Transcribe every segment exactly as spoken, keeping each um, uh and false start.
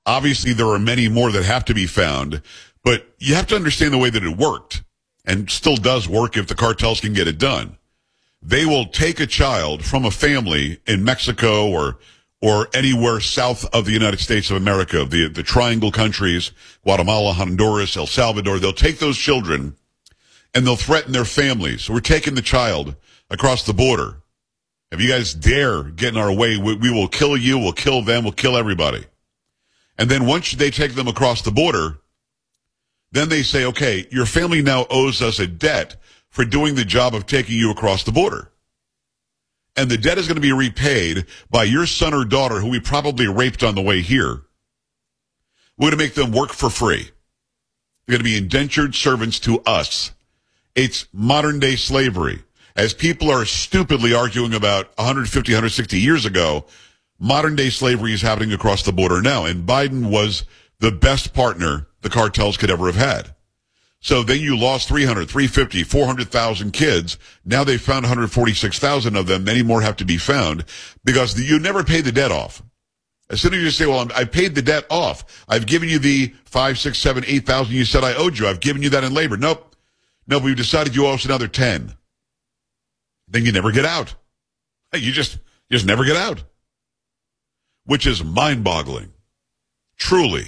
Obviously, there are many more that have to be found, but you have to understand the way that it worked, and still does work if the cartels can get it done. They will take a child from a family in Mexico or or anywhere south of the United States of America, the, the triangle countries, Guatemala, Honduras, El Salvador. They'll take those children and they'll threaten their families. So we're taking the child across the border. If you guys dare get in our way, we, we will kill you, we'll kill them, we'll kill everybody. And then once they take them across the border, then they say, okay, your family now owes us a debt for doing the job of taking you across the border. And the debt is going to be repaid by your son or daughter who we probably raped on the way here. We're going to make them work for free. They're going to be indentured servants to us. It's modern day slavery. As people are stupidly arguing about one fifty, one sixty years ago, modern day slavery is happening across the border now. And Biden was the best partner the cartels could ever have had. So then you lost three hundred, three fifty, four hundred thousand kids. Now they found one hundred forty-six thousand of them. Many more have to be found because you never pay the debt off. As soon as you say, well, I paid the debt off. I've given you the five, six, seven, eight thousand you said I owed you. I've given you that in labor. Nope. No, we've decided you owe us another ten. Then you never get out. You just, you just never get out. Which is mind-boggling. Truly.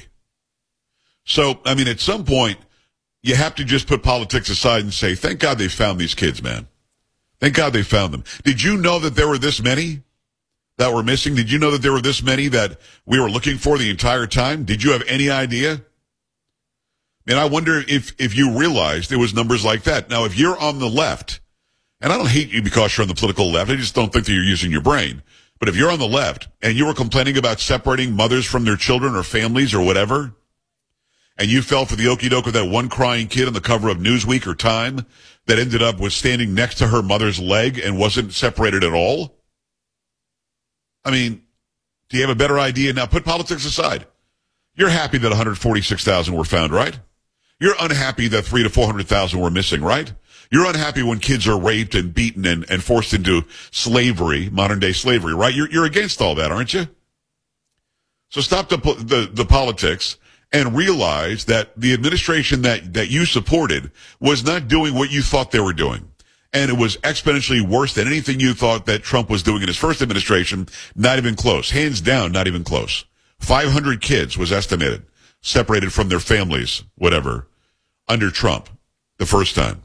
So, I mean, at some point, you have to just put politics aside and say, thank God they found these kids, man. Thank God they found them. Did you know that there were this many that were missing? Did you know that there were this many that we were looking for the entire time? Did you have any idea? And I wonder if, if you realized there was numbers like that. Now, if you're on the left, and I don't hate you because you're on the political left, I just don't think that you're using your brain. But if you're on the left and you were complaining about separating mothers from their children or families or whatever, and you fell for the okie doke with that one crying kid on the cover of Newsweek or Time that ended up was standing next to her mother's leg and wasn't separated at all? I mean, do you have a better idea? Now, put politics aside. You're happy that one hundred forty-six thousand were found, right? You're unhappy that three to four hundred thousand were missing, right? You're unhappy when kids are raped and beaten and, and forced into slavery, modern day slavery, right? You're, you're against all that, aren't you? So stop the, the, the politics and realize that the administration that, that you supported was not doing what you thought they were doing. And it was exponentially worse than anything you thought that Trump was doing in his first administration. Not even close. Hands down, not even close. five hundred kids was estimated, separated from their families, whatever, under Trump the first time.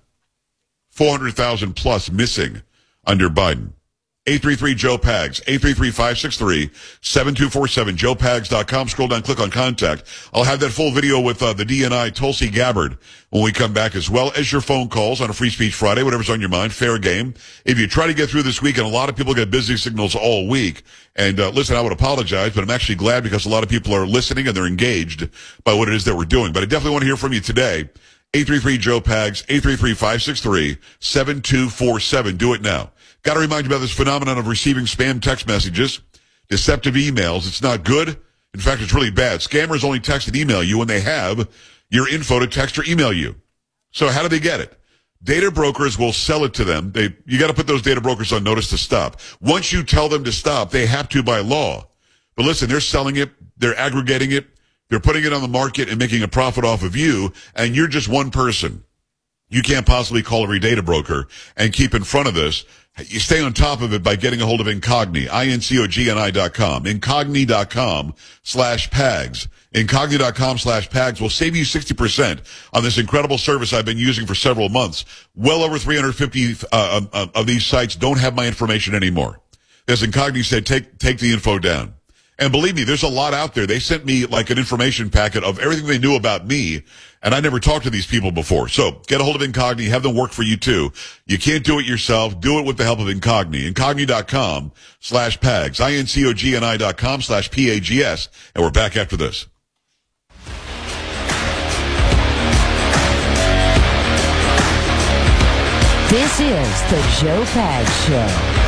four hundred thousand plus missing under Biden. eight three three Joe Pags, eight three three, five six three, seven two four seven, joe pags dot com. Scroll down, click on contact. I'll have that full video with uh, the D N I, Tulsi Gabbard, when we come back, as well as your phone calls on a Free Speech Friday, whatever's on your mind, fair game. If you try to get through this week, and a lot of people get busy signals all week, and uh, listen, I would apologize, but I'm actually glad because a lot of people are listening and they're engaged by what it is that we're doing. But I definitely want to hear from you today. eight three three Joe Pags, eight three three, five six three, seven two four seven. Do it now. Got to remind you about this phenomenon of receiving spam text messages, deceptive emails. It's not good. In fact, it's really bad. Scammers only text and email you when they have your info to text or email you. So how do they get it? Data brokers will sell it to them. They, you got to put those data brokers on notice to stop. Once you tell them to stop, they have to by law. But listen, they're selling it. They're aggregating it. They're putting it on the market and making a profit off of you, and you're just one person. You can't possibly call every data broker and keep in front of this. You stay on top of it by getting a hold of Incogni, I N C O G N I dot com, Incogni dot com slash PAGS. Incogni dot com slash PAGS will save you sixty percent on this incredible service I've been using for several months. Well over three hundred fifty uh, uh, of these sites don't have my information anymore. As Incogni said, take, take the info down. And believe me, there's a lot out there. They sent me like an information packet of everything they knew about me, and I never talked to these people before. So get a hold of Incogni, have them work for you too. You can't do it yourself. Do it with the help of Incogni. Incogni dot com slash PAGS, I N C O G N I dot com slash P A G S. And we're back after this. This is the Joe Pags Show.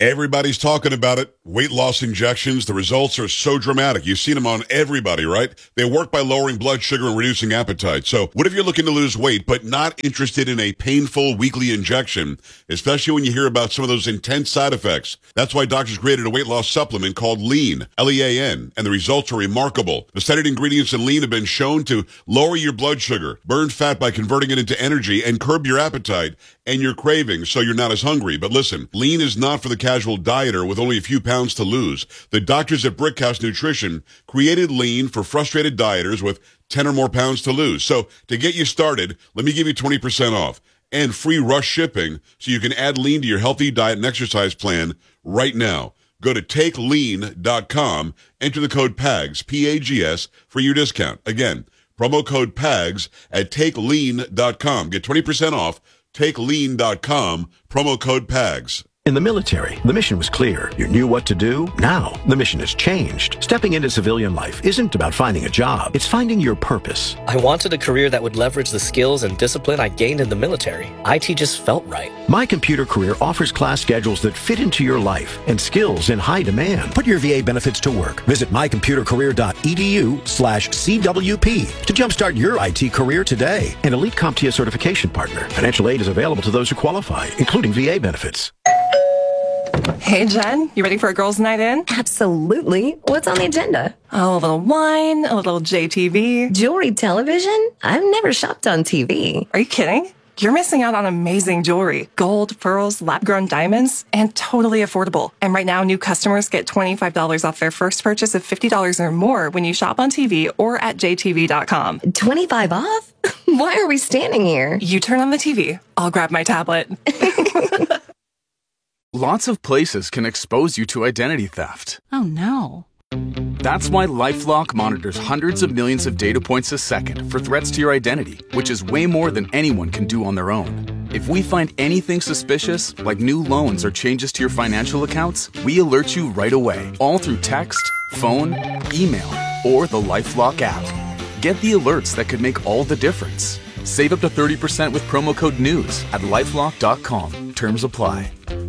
Everybody's talking about it. Weight loss injections. The results are so dramatic. You've seen them on everybody, right? They work by lowering blood sugar and reducing appetite. So what if you're looking to lose weight, but not interested in a painful weekly injection, especially when you hear about some of those intense side effects? That's why doctors created a weight loss supplement called Lean, L E A N, and the results are remarkable. The studied ingredients in Lean have been shown to lower your blood sugar, burn fat by converting it into energy, and curb your appetite and your cravings so you're not as hungry. But listen, Lean is not for the casual dieter with only a few pounds to lose. The doctors at Brickhouse Nutrition created Lean for frustrated dieters with ten or more pounds to lose. So to get you started, let me give you twenty percent off and free rush shipping so you can add Lean to your healthy diet and exercise plan right now. Go to take lean dot com, enter the code PAGS, P A G S, for your discount. Again, promo code PAGS at take lean dot com. Get twenty percent off. take lean dot com, promo code PAGS. In the military, the mission was clear. You knew what to do. Now, the mission has changed. Stepping into civilian life isn't about finding a job. It's finding your purpose. I wanted a career that would leverage the skills and discipline I gained in the military. I T just felt right. My Computer Career offers class schedules that fit into your life and skills in high demand. Put your V A benefits to work. Visit my computer career dot e d u slash C W P to jumpstart your I T career today. An elite CompTIA certification partner. Financial aid is available to those who qualify, including V A benefits. Hey, Jen, you ready for a girls' night in? Absolutely. What's on the agenda? Oh, a little wine, a little J T V. Jewelry television? I've never shopped on T V. Are you kidding? You're missing out on amazing jewelry. Gold, pearls, lab-grown diamonds, and totally affordable. And right now, new customers get twenty-five dollars off their first purchase of fifty dollars or more when you shop on T V or at J T V dot com. twenty-five off? Why are we standing here? You turn on the T V. I'll grab my tablet. Lots of places can expose you to identity theft. Oh, no. That's why LifeLock monitors hundreds of millions of data points a second for threats to your identity, which is way more than anyone can do on their own. If we find anything suspicious, like new loans or changes to your financial accounts, we alert you right away, all through text, phone, email, or the LifeLock app. Get the alerts that could make all the difference. Save up to thirty percent with promo code NEWS at lifelock dot com. Terms apply.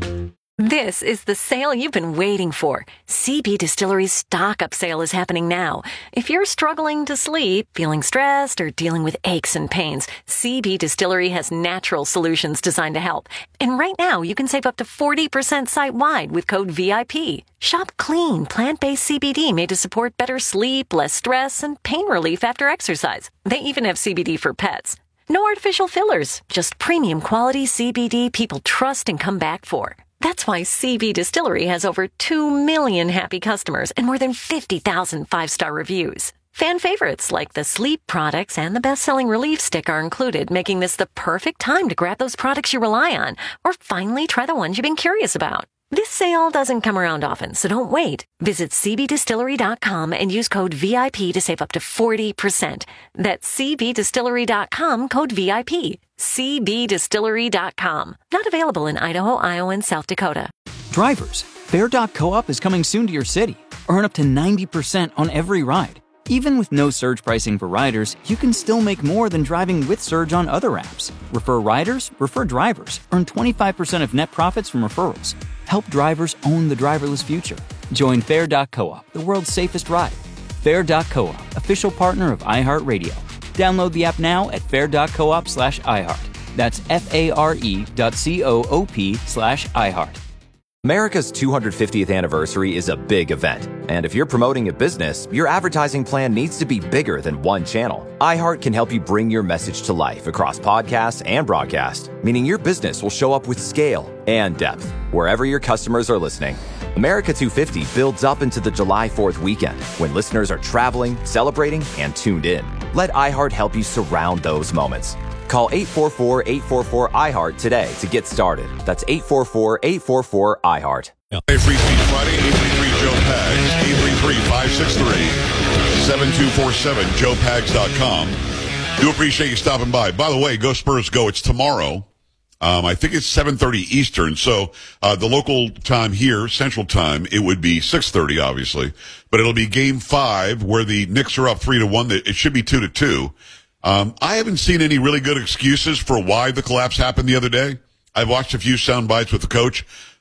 This is the sale you've been waiting for. C B Distillery's stock-up sale is happening now. If you're struggling to sleep, feeling stressed, or dealing with aches and pains, C B Distillery has natural solutions designed to help. And right now, you can save up to forty percent site-wide with code V I P. Shop clean, plant-based C B D made to support better sleep, less stress, and pain relief after exercise. They even have C B D for pets. No artificial fillers, just premium quality C B D people trust and come back for. That's why C B Distillery has over two million happy customers and more than fifty thousand five-star reviews. Fan favorites like the sleep products and the best-selling Relief Stick are included, making this the perfect time to grab those products you rely on or finally try the ones you've been curious about. This sale doesn't come around often, so don't wait. Visit C B distillery dot com and use code V I P to save up to forty percent. That's C B distillery dot com, code V I P. C B distillery dot com. Not available in Idaho, Iowa, and South Dakota. Drivers, Fair dot co-op is coming soon to your city. Earn up to ninety percent on every ride. Even with no surge pricing for riders, you can still make more than driving with Surge on other apps. Refer riders, refer drivers. Earn twenty-five percent of net profits from referrals. Help drivers own the driverless future. Join Fair dot co-op, the world's safest ride. Fair dot co-op, official partner of iHeartRadio. Download the app now at fair dot coop slash iHeart. That's F-A-R-E dot C-O-O-P slash iHeart. America's two hundred fiftieth anniversary is a big event, and if you're promoting a business, your advertising plan needs to be bigger than one channel. iHeart can help you bring your message to life across podcasts and broadcast, meaning your business will show up with scale and depth wherever your customers are listening. America two fifty builds up into the July fourth weekend when listeners are traveling, celebrating, and tuned in. Let iHeart help you surround those moments. Call eight four four, eight four four, I heart today to get started. That's eight four four, eight four four, I heart. Hey, Free Speech Friday, eight three three, Joe Pags, eight three three, five six three, seven two four seven, joe pags dot com. Do appreciate you stopping by. By the way, Go Spurs Go. It's tomorrow. Um, I think it's seven thirty Eastern. So uh, the local time here, Central Time, it would be six thirty, obviously. But it'll be Game five where the Knicks are up three to one. It should be two to two. Um, I haven't seen any really good excuses for why the collapse happened the other day. I've watched a few sound bites with the coach.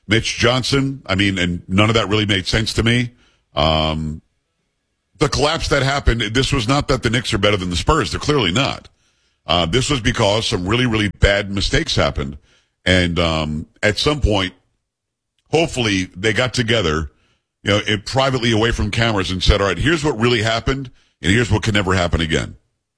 Mitch Johnson, I mean, and none of that really made sense to me. Um, the collapse that happened, this was not that the Knicks are better than the Spurs. They're clearly not. Uh, this was because some really, really bad mistakes happened. And um, at some point, hopefully they got together, you know, it, privately away from cameras and said, all right, here's what really happened, and here's what can never happen again.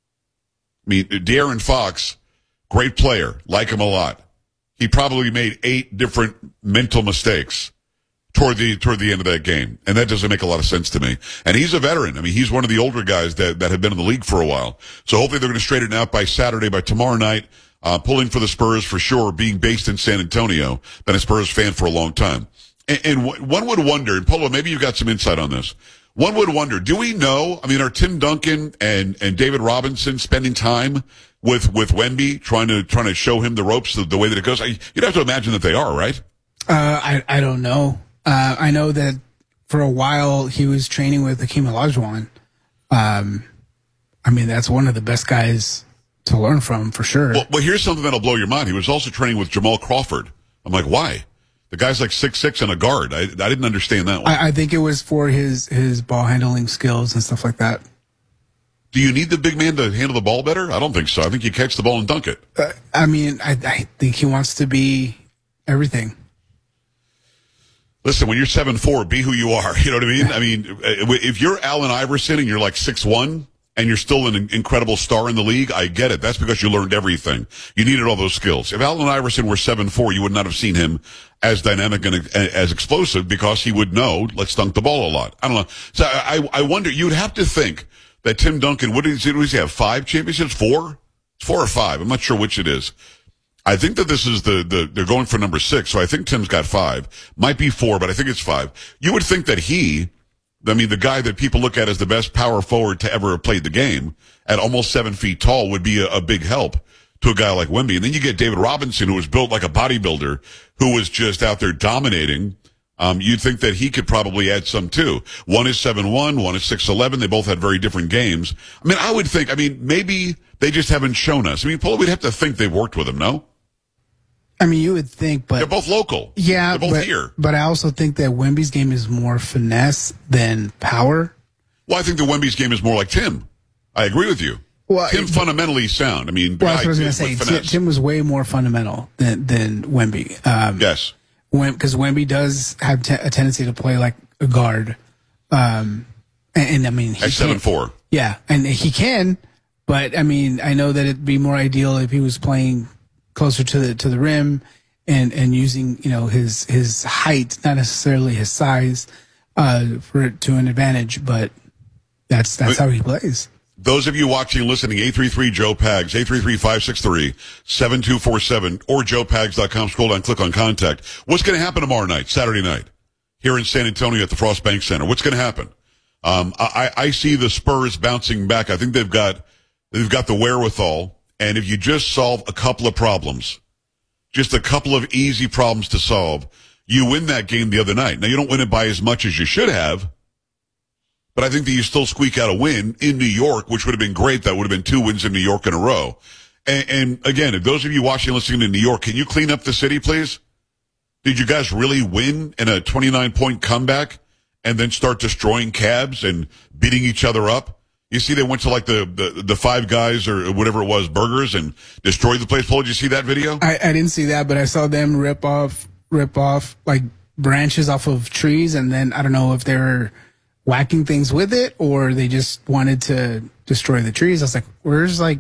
I mean, De'Aaron Fox, great player, like him a lot. He probably made eight different mental mistakes toward the toward the end of that game, and that doesn't make a lot of sense to me. And he's a veteran. I mean, he's one of the older guys that, that have been in the league for a while. So hopefully they're going to straighten it out by Saturday, by tomorrow night. Uh, pulling for the Spurs for sure, being based in San Antonio, been a Spurs fan for a long time. And, and w- one would wonder, and Polo, maybe you've got some insight on this. One would wonder, do we know, I mean, are Tim Duncan and, and David Robinson spending time with, with Wemby, trying to, trying to show him the ropes the, the way that it goes? I, you'd have to imagine that they are, right? Uh, I, I don't know. Uh, I know that for a while he was training with Hakeem Olajuwon. Um, I mean, that's one of the best guys to learn from, for sure. Well, well, here's something that'll blow your mind. He was also training with Jamal Crawford. I'm like, why? The guy's like six six and a guard. I, I didn't understand that one. I, I think it was for his, his ball handling skills and stuff like that. Do you need the big man to handle the ball better? I don't think so. I think you catch the ball and dunk it. Uh, I mean, I, I think he wants to be everything. Listen, when you're seven four, be who you are. You know what I mean? I mean, if you're Allen Iverson and you're like six one and you're still an incredible star in the league, I get it. That's because you learned everything. You needed all those skills. If Allen Iverson were seven four, you would not have seen him as dynamic and as explosive because he would know, let's dunk the ball a lot. I don't know. So I, I wonder, you'd have to think that Tim Duncan, what does he, what does he have, five championships? Four? It's four or five. I'm not sure which it is. I think that this is the, the, they're going for number six, so I think Tim's got five. Might be four, but I think it's five. You would think that he, I mean, the guy that people look at as the best power forward to ever have played the game, at almost seven feet tall, would be a, a big help to a guy like Wemby. And then you get David Robinson, who was built like a bodybuilder, who was just out there dominating. Um, you'd think that he could probably add some too. One is seven one, one is six eleven. They both had very different games. I mean, I would think, I mean, maybe they just haven't shown us. I mean, Paul, we'd have to think they've worked with him, no? I mean, you would think, but they're both local. Yeah, they're both but, here. But I also think that Wemby's game is more finesse than power. Well, I think that Wemby's game is more like Tim. I agree with you. Well, Tim it, fundamentally sound. I mean, well, that's what I was going to say. Tim, Tim was way more fundamental than than Wemby. Um, yes, because Wemby does have te- a tendency to play like a guard. Um, and, and I mean, he at seven four. Yeah, and he can, but I mean, I know that it'd be more ideal if he was playing closer to the to the rim and and using, you know, his his height, not necessarily his size, uh, for to an advantage. But that's that's but, how he plays. Those of you watching and listening, eight three three Joe Pags, eight three three, five six three, seven two four seven, or joe pags dot com. Scroll down, click on contact. What's going to happen tomorrow night, Saturday night, here in San Antonio at the Frost Bank Center? What's going to happen? Um, I, I see the Spurs bouncing back. I think they've got they've got the wherewithal. And if you just solve a couple of problems, just a couple of easy problems to solve, you win that game the other night. Now, you don't win it by as much as you should have, but I think that you still squeak out a win in New York, which would have been great. That would have been two wins in New York in a row. And, and again, if those of you watching and listening in New York, can you clean up the city, please? Did you guys really win in a twenty-nine point comeback and then start destroying cabs and beating each other up? You see, they went to like the, the, the Five Guys or whatever it was, burgers, and destroyed the place. Paul, did you see that video? I, I didn't see that, but I saw them rip off, rip off like branches off of trees, and then I don't know if they were whacking things with it or they just wanted to destroy the trees. I was like, where's like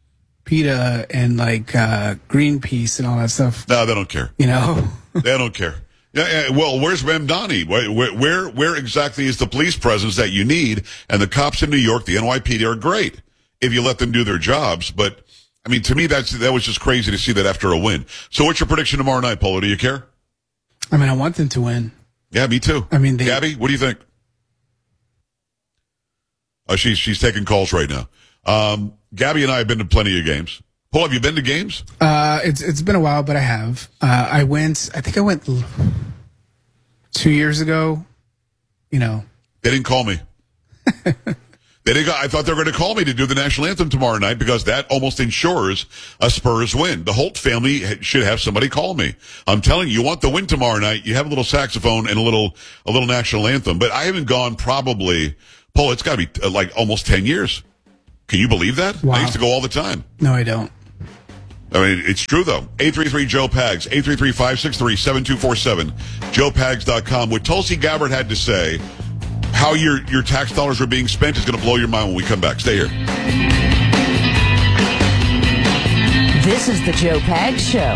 PETA and like uh, Greenpeace and all that stuff? No, they don't care. You know, they don't care. Yeah, yeah, well, where's Mamdani? Where, where, where exactly is the police presence that you need? And the cops in New York, the N Y P D, are great if you let them do their jobs. But I mean, to me, that's that was just crazy to see that after a win. So, what's your prediction tomorrow night, Polo? Do you care? I mean, I want them to win. Yeah, me too. I mean, they, Gabby, what do you think? Oh, she's she's taking calls right now. Um, Gabby and I have been to plenty of games. Paul, have you been to games? Uh, it's it's been a while, but I have. Uh, I went. I think I went two years ago. You know, they didn't call me. they They didn't, I thought they were going to call me to do the national anthem tomorrow night because that almost ensures a Spurs win. The Holt family should have somebody call me. I'm telling you, you want the win tomorrow night, you have a little saxophone and a little, a little national anthem. But I haven't gone probably, Paul, it's got to be uh, like almost ten years. Can you believe that? Wow. I used to go all the time. No, I don't. I mean, it's true, though. eight three three, Joe Pags, eight three three, five six three, seven two four seven, joe pags dot com. What Tulsi Gabbard had to say, how your, your tax dollars are being spent, is going to blow your mind when we come back. Stay here. This is the Joe Pags Show.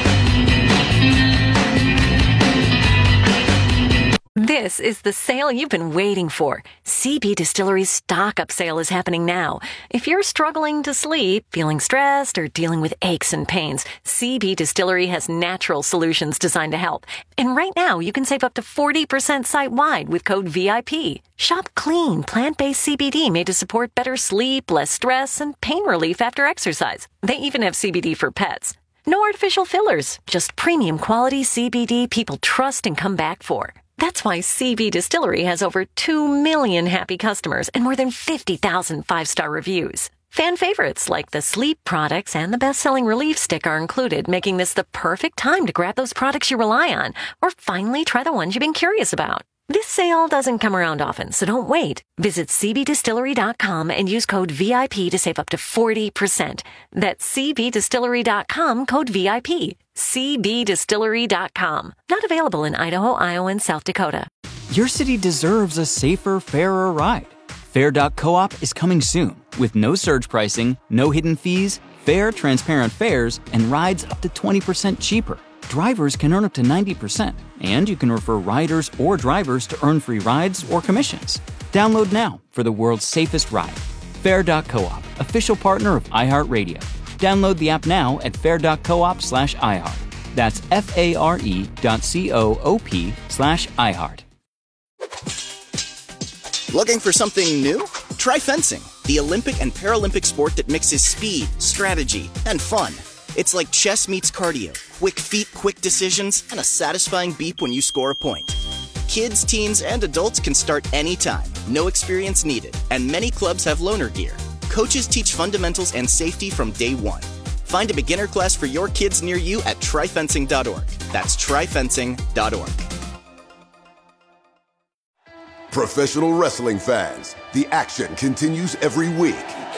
This is the sale you've been waiting for. C B Distillery's stock-up sale is happening now. If you're struggling to sleep, feeling stressed, or dealing with aches and pains, C B Distillery has natural solutions designed to help. And right now, you can save up to forty percent site-wide with code V I P. Shop clean, plant-based C B D made to support better sleep, less stress, and pain relief after exercise. They even have C B D for pets. No artificial fillers, just premium quality C B D people trust and come back for. That's why C B Distillery has over two million happy customers and more than fifty thousand five-star reviews. Fan favorites like the sleep products and the best-selling relief stick are included, making this the perfect time to grab those products you rely on or finally try the ones you've been curious about. This sale doesn't come around often, so don't wait. Visit c b distillery dot com and use code V I P to save up to forty percent. That's c b distillery dot com, code V I P. c b distillery dot com. Not available in Idaho, Iowa, and South Dakota. Your city deserves a safer, fairer ride. Fair dot coop is coming soon with no surge pricing, no hidden fees, fair, transparent fares, and rides up to twenty percent cheaper. Drivers can earn up to ninety percent, and you can refer riders or drivers to earn free rides or commissions. Download now for the world's safest ride. Fair dot coop, official partner of iHeartRadio. Download the app now at fair dot coop slash iHeart. That's F-A-R-E dot C-O-O-P slash iHeart. Looking for something new? Try fencing, the Olympic and Paralympic sport that mixes speed, strategy, and fun. It's like chess meets cardio, quick feet, quick decisions, and a satisfying beep when you score a point. Kids, teens, and adults can start anytime, no experience needed, and many clubs have loaner gear. Coaches teach fundamentals and safety from day one. Find a beginner class for your kids near you at try fencing dot org. That's try fencing dot org. Professional wrestling fans, the action continues every week.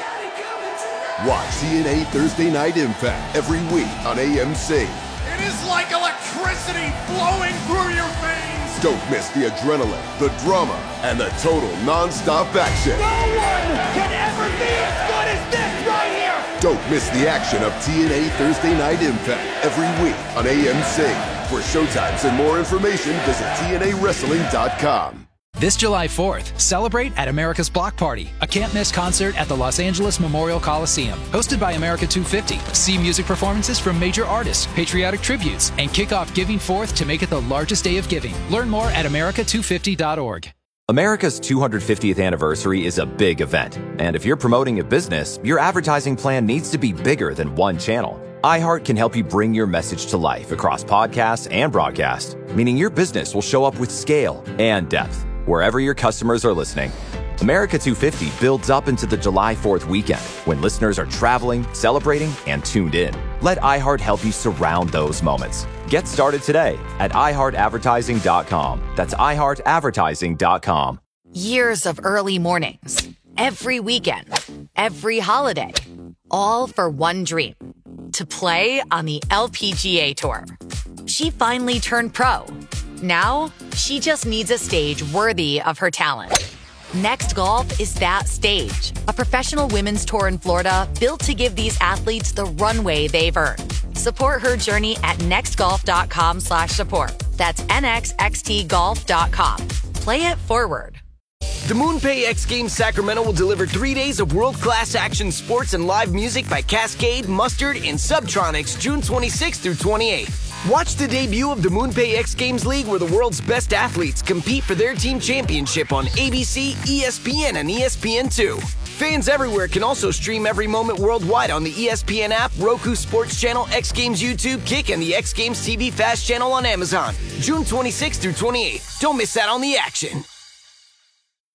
Watch T N A Thursday Night Impact every week on A M C. It is like electricity flowing through your veins. Don't miss the adrenaline, the drama, and the total non-stop action. No one can ever be as good as this right here. Don't miss the action of T N A Thursday Night Impact every week on A M C. For showtimes and more information, visit T N A wrestling dot com. This July fourth, celebrate at America's Block Party, a can't-miss concert at the Los Angeles Memorial Coliseum. Hosted by America two fifty. See music performances from major artists, patriotic tributes, and kick off Giving Fourth to make it the largest day of giving. Learn more at america two fifty dot org. America's two hundred fiftieth anniversary is a big event. And if you're promoting a business, your advertising plan needs to be bigger than one channel. iHeart can help you bring your message to life across podcasts and broadcast, meaning your business will show up with scale and depth wherever your customers are listening. America two fifty builds up into the July fourth weekend when listeners are traveling, celebrating, and tuned in. Let iHeart help you surround those moments. Get started today at i heart advertising dot com. That's i heart advertising dot com. Years of early mornings, every weekend, every holiday, all for one dream: to play on the L P G A Tour. She finally turned pro. Now, she just needs a stage worthy of her talent. Next Golf is that stage. A professional women's tour in Florida built to give these athletes the runway they've earned. Support her journey at next golf dot com slash support. That's N X X T golf dot com. Play it forward. The MoonPay X Games Sacramento will deliver three days of world-class action sports and live music by Cascade, Mustard, and Subtronics June twenty-sixth through twenty-eighth. Watch the debut of the MoonPay X Games League, where the world's best athletes compete for their team championship on A B C, E S P N, and E S P N two. Fans everywhere can also stream every moment worldwide on the E S P N app, Roku Sports Channel, X Games YouTube, Kick, and the X Games T V Fast Channel on Amazon. June twenty-sixth through twenty-eighth. Don't miss out on the action.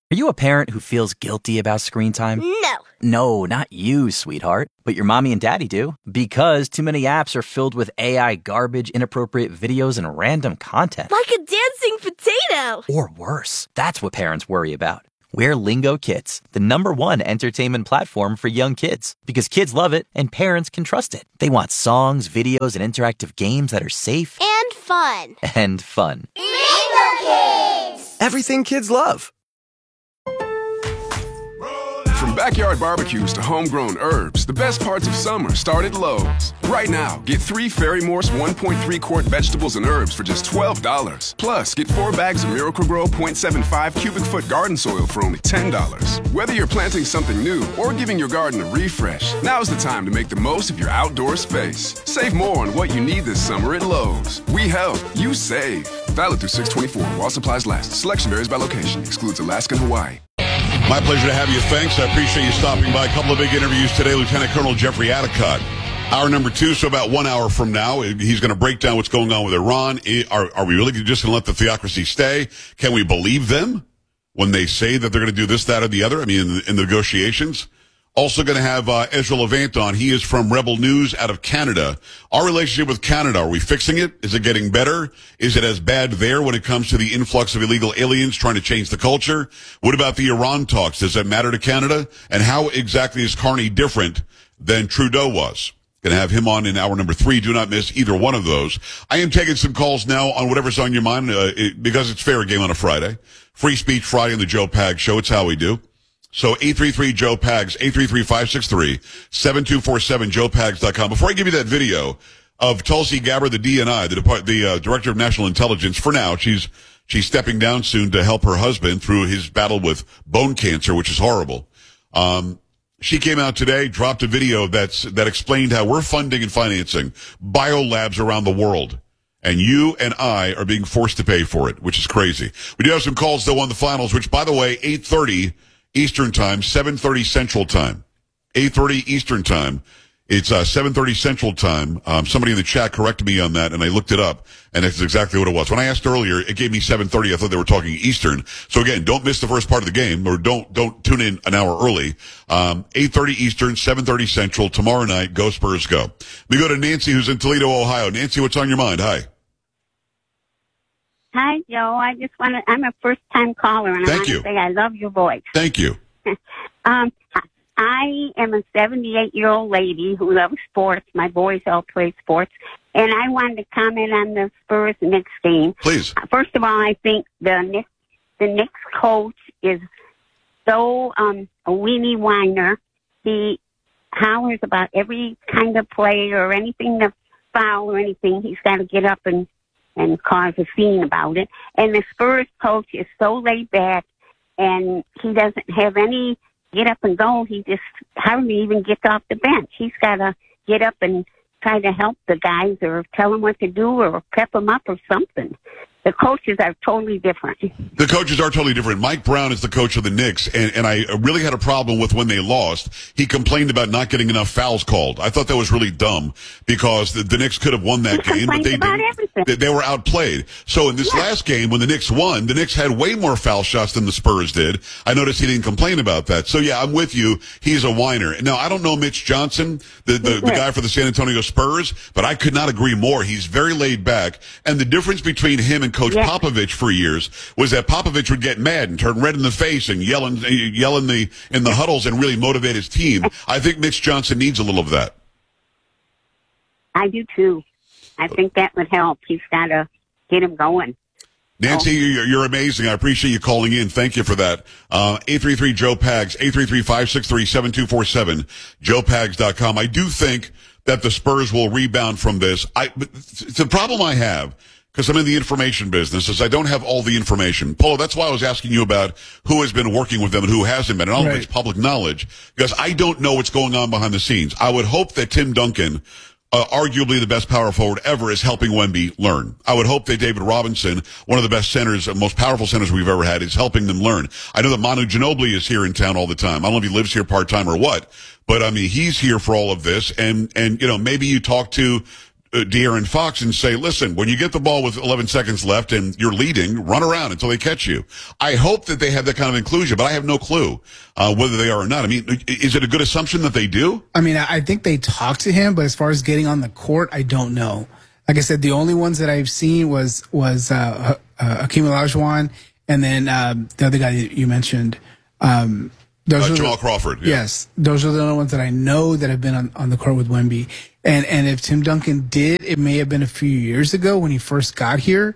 Are you a parent who feels guilty about screen time? No. No, not you, sweetheart. But your mommy and daddy do. Because too many apps are filled with A I garbage, inappropriate videos, and random content. Like a dancing potato. Or worse. That's what parents worry about. We're Lingo Kids, the number one entertainment platform for young kids. Because kids love it and parents can trust it. They want songs, videos, and interactive games that are safe. And fun. And fun. Lingo Kids! Everything kids love. From backyard barbecues to homegrown herbs, the best parts of summer start at Lowe's. Right now, get three Fairy Morse one point three quart vegetables and herbs for just twelve dollars. Plus, get four bags of Miracle-Gro point seven five cubic foot garden soil for only ten dollars. Whether you're planting something new or giving your garden a refresh, now's the time to make the most of your outdoor space. Save more on what you need this summer at Lowe's. We help, you save. Valid through six twenty-four while supplies last. Selection varies by location. Excludes Alaska and Hawaii. My pleasure to have you. Thanks. I appreciate you stopping by. A couple of big interviews today. Lieutenant Colonel Jeffrey Adicott. Hour number two, so about one hour from now, he's going to break down what's going on with Iran. Are, are we really just going to let the theocracy stay? Can we believe them when they say that they're going to do this, that, or the other? I mean, in the, in the negotiations. Also going to have uh, Ezra Levant on. He is from Rebel News out of Canada. Our relationship with Canada, are we fixing it? Is it getting better? Is it as bad there when it comes to the influx of illegal aliens trying to change the culture? What about the Iran talks? Does that matter to Canada? And how exactly is Carney different than Trudeau was? Going to have him on in hour number three. Do not miss either one of those. I am taking some calls now on whatever's on your mind uh, it, because it's fair game on a Friday. Free Speech Friday on the Joe Pags Show. It's how we do. So eight three three Joe Pags, eight three three, five six three, seven two four seven, joe pags dot com. Before I give you that video of Tulsi Gabbard, the D N I, the, Depart- the uh, Director of National Intelligence, for now, she's she's stepping down soon to help her husband through his battle with bone cancer, which is horrible. Um, she came out today, dropped a video that's that explained how we're funding and financing biolabs around the world. And you and I are being forced to pay for it, which is crazy. We do have some calls, though, on the finals, which, by the way, eight thirty Eastern Time, seven thirty Central Time. eight thirty Eastern Time. It's uh, seven thirty Central Time. Um, somebody in the chat corrected me on that, and I looked it up, and it's exactly what it was. When I asked earlier, it gave me seven thirty. I thought they were talking Eastern. So, again, don't miss the first part of the game, or don't don't tune in an hour early. Um, eight thirty Eastern, seven thirty Central. Tomorrow night, go Spurs, go. We go to Nancy, who's in Toledo, Ohio. Nancy, what's on your mind? Hi. Hi, Joe. I just want to, I'm a first-time caller, and Thank I want you. to say I love your voice. Thank you. um, I am a seventy-eight-year-old lady who loves sports. My boys all play sports. And I wanted to comment on the Spurs-Knicks game. Please. Uh, First of all, I think the Knicks, the Knicks coach is so um, a weenie whiner. He hollers about every kind of play or anything to foul or anything. He's got to get up and and cause a scene about it. And the Spurs coach is so laid back, and he doesn't have any get up and go. He just hardly even gets off the bench. He's got to get up and try to help the guys or tell them what to do or pep them up or something. The coaches are totally different. The coaches are totally different. Mike Brown is the coach of the Knicks, and, and I really had a problem with when they lost. He complained about not getting enough fouls called. I thought that was really dumb because the, the Knicks could have won that he game, but they about didn't. Everything. They, they were outplayed. So in this yeah. last game, when the Knicks won, the Knicks had way more foul shots than the Spurs did. I noticed he didn't complain about that. So yeah, I'm with you. He's a whiner. Now, I don't know Mitch Johnson, the, the, the guy for the San Antonio Spurs, but I could not agree more. He's very laid back. And the difference between him and Coach yeah. Popovich for years was that Popovich would get mad and turn red in the face and yell in, yell in the in the huddles and really motivate his team. I think Mitch Johnson needs a little of that. I do too. I think that would help. He's got to get him going. Nancy, you're, you're amazing. I appreciate you calling in. Thank you for that. Uh, eight three three Joe Pags, eight three three, five six three, seven two four seven, joe pags dot com. I do think that the Spurs will rebound from this. I, the problem I have, because I'm in the information business, is I don't have all the information. Polo, that's why I was asking you about who has been working with them and who hasn't been. And all right. of it's public knowledge, because I don't know what's going on behind the scenes. I would hope that Tim Duncan, uh, arguably the best power forward ever, is helping Wemby learn. I would hope that David Robinson, one of the best centers, most powerful centers we've ever had, is helping them learn. I know that Manu Ginobili is here in town all the time. I don't know if he lives here part-time or what, but I mean, he's here for all of this. And, and, you know, maybe you talk to uh, De'Aaron Fox and say, listen, when you get the ball with eleven seconds left and you're leading, run around until they catch you. I hope that they have that kind of inclusion, but I have no clue uh, whether they are or not. I mean, is it a good assumption that they do? I mean, I think they talk to him, but as far as getting on the court, I don't know. Like I said, the only ones that I've seen was was uh, uh, Hakeem Olajuwon, and then um, the other guy you mentioned, um, those uh, are Jamal the, Crawford. Yeah. Yes, those are the only ones that I know that have been on, on the court with Wemby. And and if Tim Duncan did, it may have been a few years ago when he first got here.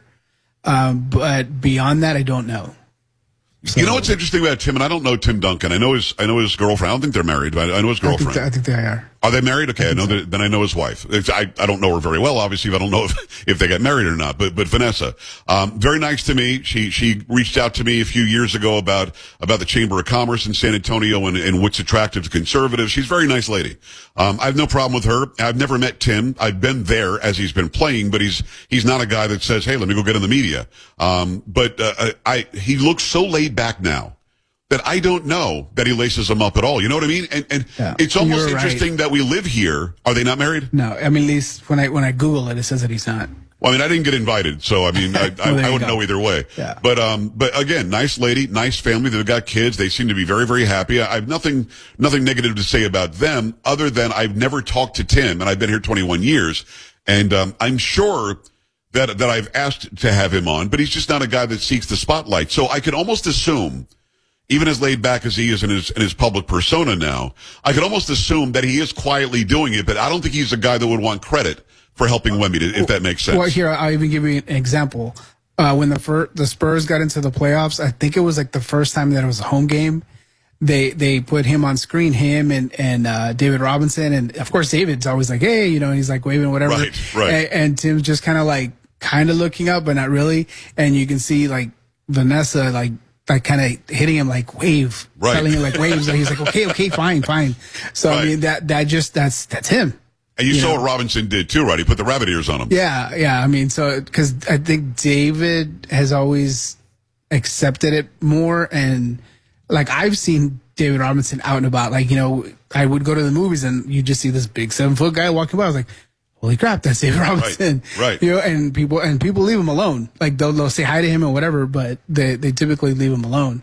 Um, but beyond that, I don't know. So, you know what's interesting about Tim, and I don't know Tim Duncan. I know his I know his girlfriend. I don't think they're married, but I know his girlfriend. I think, I think they are. Are they married? Okay, I, I know so. that. Then I know his wife. It's, I I don't know her very well, obviously. I don't know if, if they got married or not. But but Vanessa, um, very nice to me. She she reached out to me a few years ago about about the Chamber of Commerce in San Antonio and, and what's attractive to conservatives. She's a very nice lady. Um, I have no problem with her. I've never met Tim. I've been there as he's been playing, but he's he's not a guy that says, "Hey, let me go get in the media." Um, but uh, I he looks so laid back now that I don't know that he laces them up at all. You know what I mean? And, and yeah, it's almost you're interesting right. that we live here. Are they not married? No, I mean, at least when I when I Google it, it says that he's not. Well, I mean, I didn't get invited, so I mean, I, well, I, I wouldn't go. know either way. Yeah. But um, but again, nice lady, nice family. They've got kids. They seem to be very, very happy. I have nothing nothing negative to say about them, other than I've never talked to Tim, and I've been here twenty-one years, and um, I'm sure that that I've asked to have him on, but he's just not a guy that seeks the spotlight. So I could almost assume, even as laid back as he is in his in his public persona now, I could almost assume that he is quietly doing it, but I don't think he's a guy that would want credit for helping Wemby, if that makes sense. Well, here, I'll even give you an example. Uh, when the fir- the Spurs got into the playoffs, I think it was like the first time that it was a home game. They they put him on screen, him and and uh, David Robinson, and of course David's always like, hey, you know, and he's like waving whatever, right, right. And, and Tim's just kind of like kind of looking up, but not really. And you can see like Vanessa like. like kind of hitting him like wave, right. telling him like waves. And he's like, okay, okay, fine, fine. So right. I mean that that just that's that's him. And you, you saw know? what Robinson did too, right? He put the rabbit ears on him. Yeah, yeah. I mean, so because I think David has always accepted it more, and like I've seen David Robinson out and about. Like you know, I would go to the movies and you just see this big seven foot guy walking by. I was like, holy crap, that's David Robinson. Right, right. You know, and people and people leave him alone. Like they'll they'll say hi to him or whatever, but they they typically leave him alone.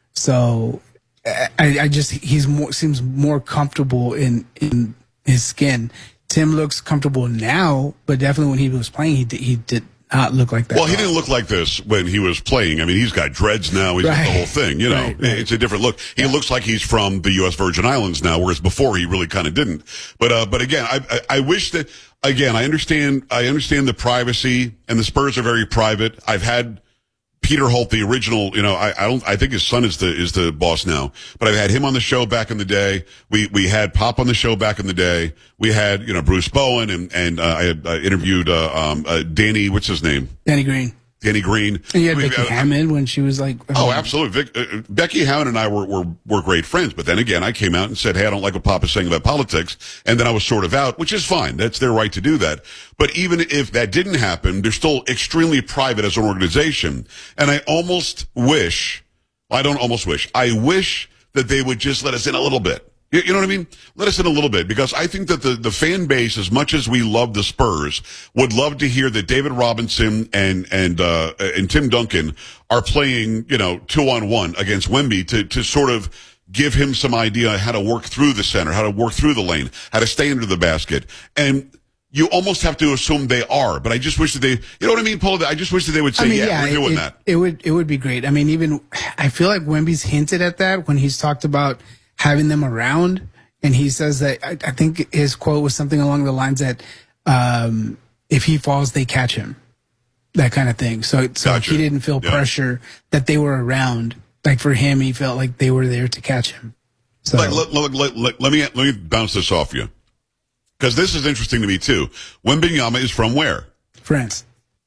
So I, I just he's more seems more comfortable in in his skin. Tim looks comfortable now, but definitely when he was playing, he did, he did not look like that. Well, he didn't look like this when he was playing. I mean, he's got dreads now. He's right. got the whole thing. You know, right, right. It's a different look. He yeah. looks like he's from the U S Virgin Islands now, whereas before he really kind of didn't. But uh, but again, I, I I wish that again I understand I understand the privacy, and the Spurs are very private. I've had Peter Holt, the original, you know, I, I don't, I think his son is the, is the boss now, but I've had him on the show back in the day. We, we had Pop on the show back in the day. We had, you know, Bruce Bowen and, and, uh, I had uh, interviewed, uh, um, uh, Danny, what's his name? Danny Green. Danny Green. And you had we, Becky uh, Hammond when she was like, oh, absolutely. Vic, uh, Becky Hammond and I were, were, were great friends. But then again, I came out and said, hey, I don't like what Pop is saying about politics. And then I was sort of out, which is fine. That's their right to do that. But even if that didn't happen, they're still extremely private as an organization. And I almost wish, I don't almost wish, I wish that they would just let us in a little bit. You, you know what I mean? Let us in a little bit, because I think that the, the fan base, as much as we love the Spurs, would love to hear that David Robinson and, and, uh, and Tim Duncan are playing, you know, two on one against Wemby to, to sort of give him some idea how to work through the center, how to work through the lane, how to stay under the basket. And you almost have to assume they are, but I just wish that they, you know what I mean, Paul? I just wish that they would say, I mean, yeah, yeah, we're doing it, that. It would, it would be great. I mean, even, I feel like Wemby's hinted at that when he's talked about having them around. And he says that, I, I think his quote was something along the lines that, um, if he falls, they catch him. That kind of thing. So, so Gotcha. he didn't feel Yeah. pressure that they were around. Like for him, he felt like they were there to catch him. So Like, let, let, let, let, let me let me bounce this off you, because this is interesting to me too. Wembanyama is from where? France.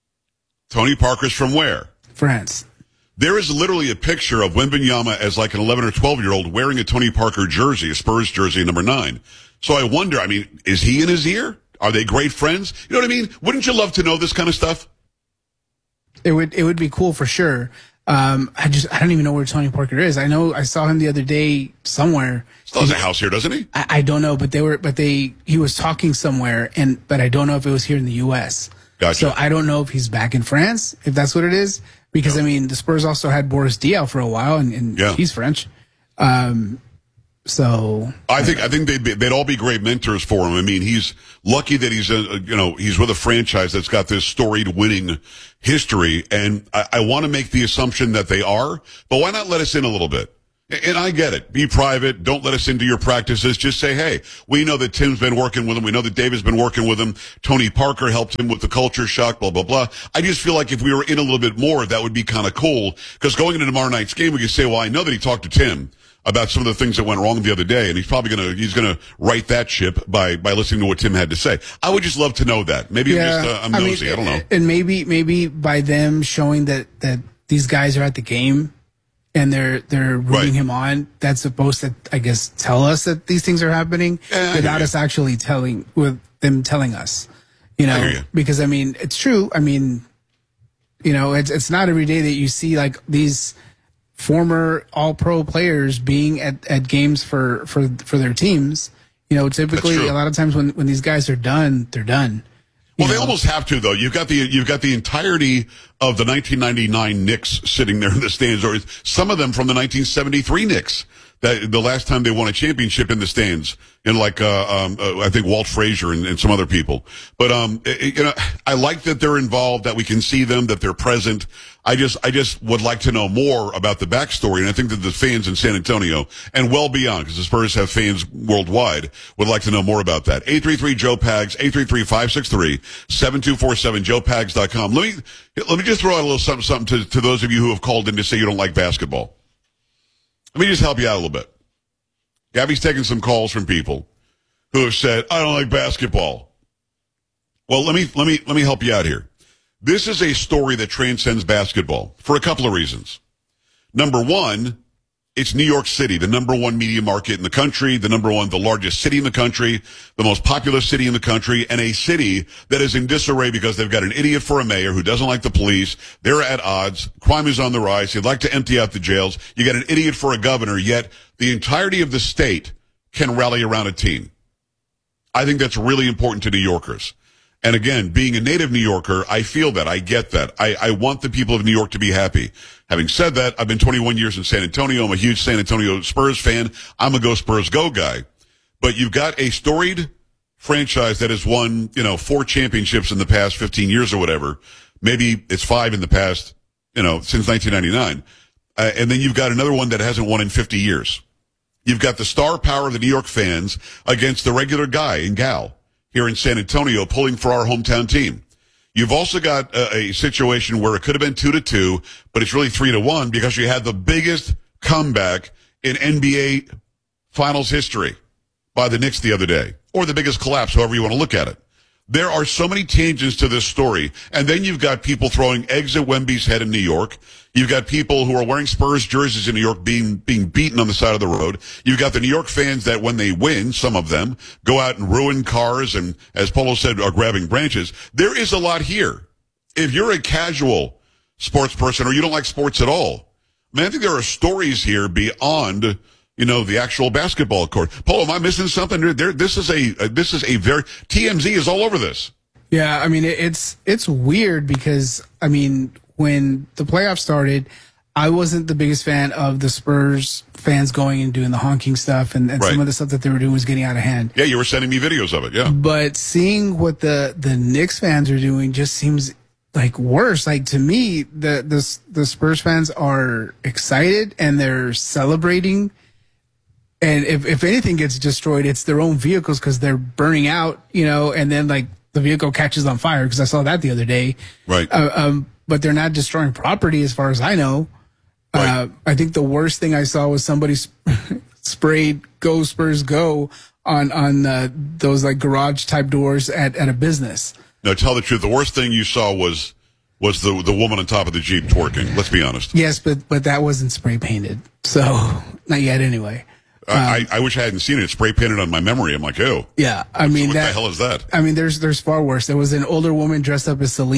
Tony Parker's from where? France. There is literally a picture of Wembanyama as like an eleven or twelve year old wearing a Tony Parker jersey, a Spurs jersey, number nine. So I wonder, I mean, is he in his ear? Are they great friends? You know what I mean? Wouldn't you love to know this kind of stuff? It would, it would be cool for sure. Um, I just, I don't even know where Tony Parker is. I know I saw him the other day somewhere. Still has a house here, doesn't he? I, I don't know, but they were, but they, he was talking somewhere, and but I don't know if it was here in the U S. Gotcha. So I don't know if he's back in France, if that's what it is, because I mean the Spurs also had Boris Diaw for a while, and, and Yeah. he's French. Um, so I think I think they'd, be, they'd all be great mentors for him. I mean, he's lucky that he's a, you know he's with a franchise that's got this storied winning history, and I, I want to make the assumption that they are. But why not let us in a little bit? And I get it. Be private. Don't let us into your practices. Just say, hey, we know that Tim's been working with him. We know that David's been working with him. Tony Parker helped him with the culture shock, blah, blah, blah. I just feel like if we were in a little bit more, that would be kind of cool. Because going into tomorrow night's game, we could say, well, I know that he talked to Tim about some of the things that went wrong the other day, and he's probably gonna he's gonna right that ship by by listening to what Tim had to say. I would just love to know that. Maybe I'm just uh, I'm I nosy. mean, I don't know. And maybe maybe by them showing that that these guys are at the game and they're they're rooting Right. him on, that's supposed to, I guess, tell us that these things are happening Yeah, I without hear us actually telling, with them telling us. You know, I hear you. because I mean, it's true. I mean, you know, it's it's not every day that you see like these former all-pro players being at, at games for, for, for their teams. You know, typically true. a lot of times when, when these guys are done, they're done. Well, they almost have to, though. You've got the you've got the entirety of the nineteen ninety-nine Knicks sitting there in the stands, or some of them from the nineteen seventy-three Knicks. That the last time they won a championship in the stands, and like uh, um, uh, I think Walt Frazier and, and some other people. But um, it, you know, I like that they're involved, that we can see them, that they're present. I just I just would like to know more about the backstory, and I think that the fans in San Antonio and well beyond, because the Spurs have fans worldwide, would like to know more about that. eight three three Joe Pags, eight three three, five six three, seven two four seven, joe pags dot com. Let me let me just throw out a little something something to, to those of you who have called in to say you don't like basketball. Let me just help you out a little bit. Gabby's taking some calls from people who have said, I don't like basketball. Well, let me, let me, let me help you out here. This is a story that transcends basketball for a couple of reasons. Number one, it's New York City, the number one media market in the country, the number one, the largest city in the country, the most populous city in the country, and a city that is in disarray because they've got an idiot for a mayor who doesn't like the police. They're at odds. Crime is on the rise. He'd like to empty out the jails. You got an idiot for a governor, yet the entirety of the state can rally around a team. I think that's really important to New Yorkers. And again, being a native New Yorker, I feel that. I get that. I, I want the people of New York to be happy. Having said that, I've been twenty-one years in San Antonio. I'm a huge San Antonio Spurs fan. I'm a Go Spurs Go guy. But you've got a storied franchise that has won, you know, four championships in the past fifteen years or whatever. Maybe it's five in the past, you know, since nineteen ninety-nine. Uh, and then you've got another one that hasn't won in fifty years. You've got the star power of the New York fans against the regular guy and gal here in San Antonio pulling for our hometown team. You've also got a, a situation where it could have been two to two, but it's really three to one because you had the biggest comeback in N B A finals history by the Knicks the other day, or the biggest collapse, however you want to look at it. There are so many tangents to this story. And then you've got people throwing eggs at Wemby's head in New York. You've got people who are wearing Spurs jerseys in New York being being beaten on the side of the road. You've got the New York fans that when they win, some of them, go out and ruin cars and, as Polo said, are grabbing branches. There is a lot here. If you're a casual sports person or you don't like sports at all, man, I think there are stories here beyond, you know, the actual basketball court. Polo, am I missing something? There, this is a, this is a very, T M Z is all over this. Yeah, I mean, it, it's it's weird because, I mean, when the playoffs started, I wasn't the biggest fan of the Spurs fans going and doing the honking stuff, and, and Right. some of the stuff that they were doing was getting out of hand. Yeah, you were sending me videos of it, yeah. But seeing what the, the Knicks fans are doing just seems like worse. Like, to me, the, the, the Spurs fans are excited and they're celebrating. And if, if anything gets destroyed, it's their own vehicles because they're burning out, you know, and then like the vehicle catches on fire, because I saw that the other day. Right. Uh, um, but they're not destroying property as far as I know. Right. Uh, I think the worst thing I saw was somebody sp- sprayed "Go Spurs Go" on, on uh, those like garage type doors at, at a business. No, tell the truth. The worst thing you saw was was the the woman on top of the Jeep twerking. Let's be honest. Yes, but, but that wasn't spray painted. So not yet anyway. I, I, I wish I hadn't seen it spray painted on my memory. I'm like, ew. Yeah, I What's- mean, what that, the hell is that? I mean, there's there's far worse. There was an older woman dressed up as Selena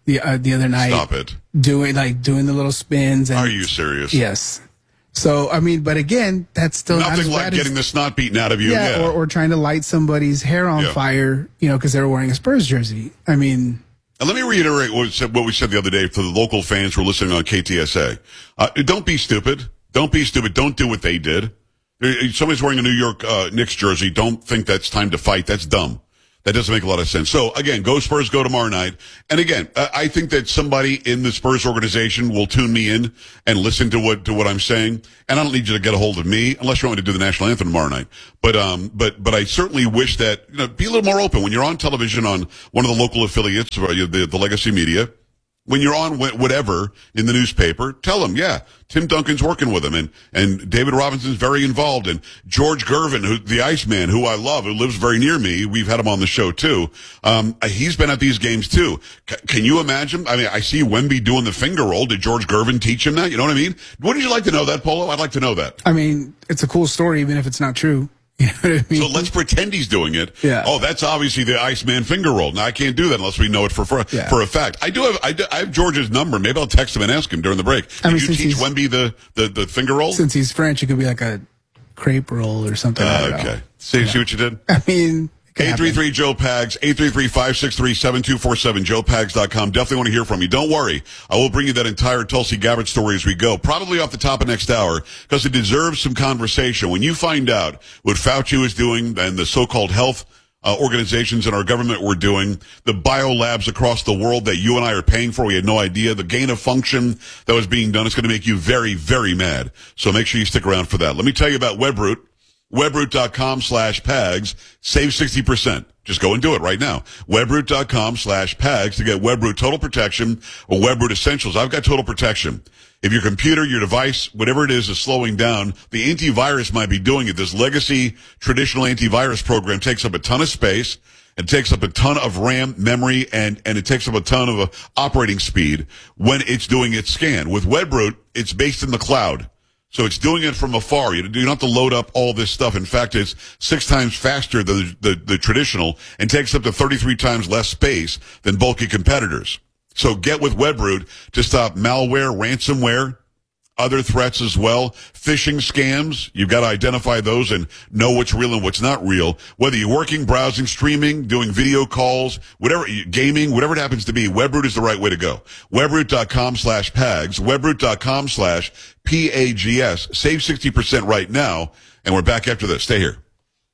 the uh, the other night. Stop it. Doing like doing the little spins. And, Are you serious? Yes. So I mean, but again, that's still not nothing as like bad getting as, the snot beaten out of you. yeah, Yeah. Or, or trying to light somebody's hair on Yeah. fire, you know, because they were wearing a Spurs jersey. I mean, And let me reiterate what we, said, what we said the other day for the local fans who are listening on K T S A. Uh, don't be stupid. Don't be stupid. Don't do what they did. If somebody's wearing a New York uh, Knicks jersey, don't think that's time to fight. That's dumb. That doesn't make a lot of sense. So, again, go Spurs, go tomorrow night. And, again, uh, I think that somebody in the Spurs organization will tune me in and listen to what to what I'm saying. And I don't need you to get a hold of me unless you want me to do the national anthem tomorrow night. But um, but but I certainly wish that, you know, be a little more open. When you're on television on one of the local affiliates, or the, the Legacy Media, when you're on wh- whatever in the newspaper, tell them, yeah, Tim Duncan's working with him, and, and David Robinson's very involved, and George Gervin, who, the Iceman, who I love, who lives very near me, we've had him on the show too, um, he's been at these games too. C- can you imagine? I mean, I see Wemby doing the finger roll. Did George Gervin teach him that? You know what I mean? Wouldn't you like to know that, Polo? I'd like to know that. I mean, it's a cool story, even if it's not true. You know what I mean? So let's pretend he's doing it. Yeah. Oh, that's obviously the Iceman finger roll. Now I can't do that unless we know it for for, Yeah. for a fact. I do have I, do, I have George's number. Maybe I'll text him and ask him during the break. Did I mean, you since teach he's- Wemby the, the, the finger roll? Since he's French, it could be like a crepe roll or something. I Uh, don't know. okay. See, see what you did? I mean, it could eight three three Joe Pags, eight three three, five six three, seven two four seven, joe pags dot com. Definitely want to hear from you. Don't worry. I will bring you that entire Tulsi Gabbard story as we go, probably off the top of next hour, because it deserves some conversation. When you find out what Fauci is doing and the so-called health uh, organizations in our government were doing, the biolabs across the world that you and I are paying for, we had no idea, the gain of function that was being done, it's going to make you very, very mad. So make sure you stick around for that. Let me tell you about Webroot. Webroot.com slash PAGS. Save sixty percent. Just go and do it right now. Webroot.com slash PAGS to get Webroot Total Protection or Webroot Essentials. I've got Total Protection. If your computer, your device, whatever it is, is slowing down, the antivirus might be doing it. This legacy traditional antivirus program takes up a ton of space. It takes up a ton of RAM, memory, and, and it takes up a ton of uh, operating speed when it's doing its scan. With Webroot, it's based in the cloud. So it's doing it from afar. You don't have to load up all this stuff. In fact, it's six times faster than the, the, the traditional and takes up to thirty-three times less space than bulky competitors. So get with Webroot to stop malware, ransomware, other threats as well. Phishing scams, you've got to identify those and know what's real and what's not real. Whether you're working, browsing, streaming, doing video calls, whatever, gaming, whatever it happens to be, Webroot is the right way to go. Webroot.com slash PAGS, Webroot.com slash P A G S. Save sixty percent right now, and we're back after this. Stay here.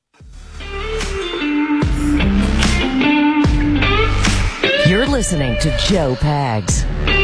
You're listening to Joe Pags.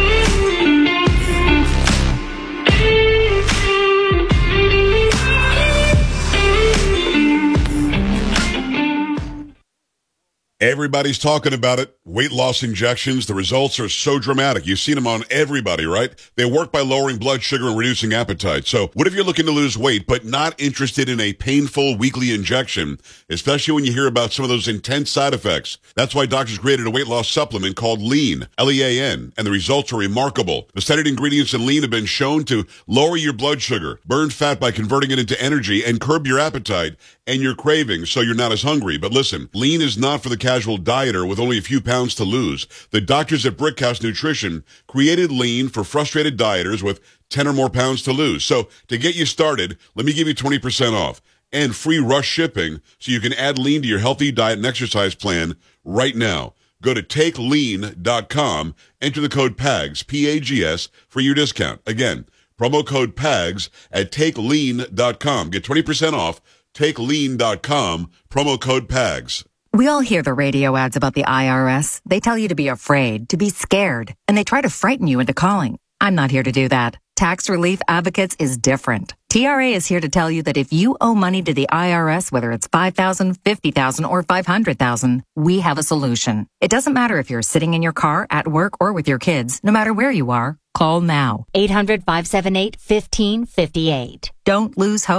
Everybody's talking about it. Weight loss injections. The results are so dramatic. You've seen them on everybody, right? They work by lowering blood sugar and reducing appetite. So what if you're looking to lose weight, but not interested in a painful weekly injection, especially when you hear about some of those intense side effects? That's why doctors created a weight loss supplement called Lean, L E A N, and the results are remarkable. The studied ingredients in Lean have been shown to lower your blood sugar, burn fat by converting it into energy, and curb your appetite and your cravings so you're not as hungry. But listen, Lean is not for the casual dieter with only a few pounds to lose. The doctors at Brickhouse Nutrition created Lean for frustrated dieters with ten or more pounds to lose. So to get you started, let me give you twenty percent off and free rush shipping so you can add Lean to your healthy diet and exercise plan right now. Go to take lean dot com, enter the code PAGS, P A G S, for your discount. Again, promo code PAGS at take lean dot com. Get twenty percent off, take lean dot com, promo code PAGS. We all hear the radio ads about the I R S. They tell you to be afraid, to be scared, and they try to frighten you into calling. I'm not here to do that. Tax Relief Advocates is different. T R A is here to tell you that if you owe money to the I R S, whether it's five thousand dollars, fifty thousand dollars, or five hundred thousand dollars, we have a solution. It doesn't matter if you're sitting in your car, at work, or with your kids. No matter where you are, call now. eight hundred, five seven eight, one five five eight. Don't lose hope.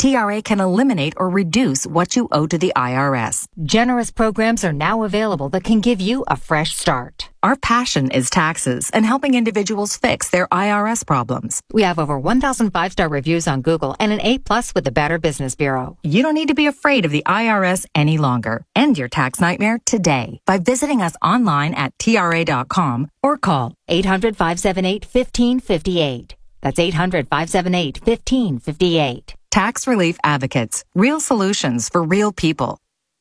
T R A can eliminate or reduce what you owe to the I R S. Generous programs are now available that can give you a fresh start. Our passion is taxes and helping individuals fix their I R S problems. We have over one thousand five-star reviews on Google and an A plus with the Better Business Bureau. You don't need to be afraid of the I R S any longer. End your tax nightmare today by visiting us online at T R A dot com or call eight hundred, five seven eight, one five five eight. That's eight hundred, five seven eight, one five five eight. Tax Relief Advocates. Real solutions for real people.